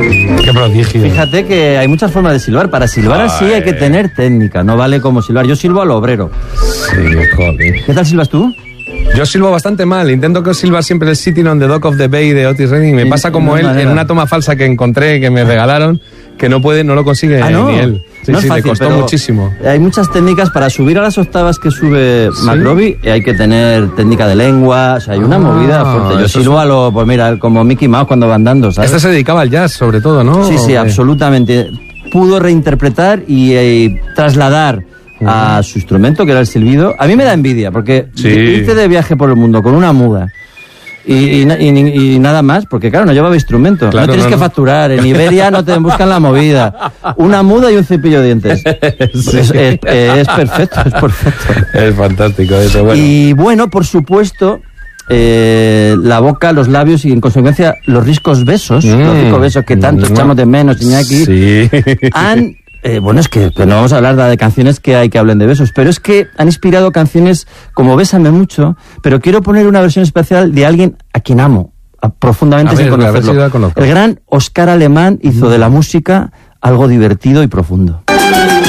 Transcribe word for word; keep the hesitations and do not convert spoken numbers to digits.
Qué prodigio. Fíjate que hay muchas formas de silbar. Para silbar Ay. así hay que tener técnica, no vale como silbar. Yo silbo a lo obrero. Sí, joder. ¿Qué tal silbas tú? Yo silbo bastante mal, intento que silbar siempre el Sitting on the Dock of the Bay de Otis Redding. Me pasa como él manera. en una toma falsa que encontré, que me regalaron, que no puede, no lo consigue ¿Ah, no? ni él. Sí, no sí, es fácil, le costó muchísimo. Hay muchas técnicas para subir a las octavas que sube ¿Sí? McRobbie. Hay que tener técnica de lengua, o sea, hay una ah, movida fuerte. Yo silbo es... a lo, pues mira, como Mickey Mouse cuando va andando, ¿sabes? Este se dedicaba al jazz, sobre todo, ¿no? Sí, sí, absolutamente. Pudo reinterpretar y eh, trasladar a su instrumento, que era el silbido. A mí me da envidia, porque sí. irte de viaje por el mundo con una muda y, y, y, y nada más, porque claro, no llevaba instrumento. Claro, no tienes no, que no. facturar. En Iberia no te buscan la movida. Una muda y un cepillo de dientes. Sí. Es, es, es perfecto, es perfecto. Es fantástico eso. Bueno. Y bueno, por supuesto, eh, la boca, los labios y en consecuencia los ricos besos, mm. los ricos besos que tanto mm. echamos de menos, Iñaki, sí. han... Eh, bueno, es que, que no vamos a hablar de canciones que hay que hablen de besos, pero es que han inspirado canciones como Bésame mucho, pero quiero poner una versión especial de alguien a quien amo, a, profundamente a sin ver, conocerlo. A ver si el gran Oscar Alemán hizo mm. de la música algo divertido y profundo.